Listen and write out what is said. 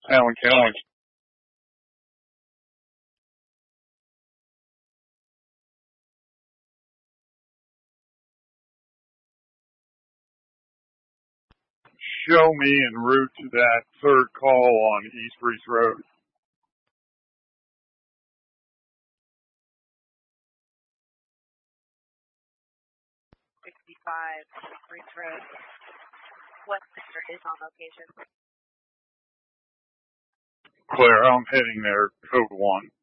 Allen County. Show me en route to that third call on East Reese Road. Reese Road. What sector is on location? Claire, I'm heading there, code 1.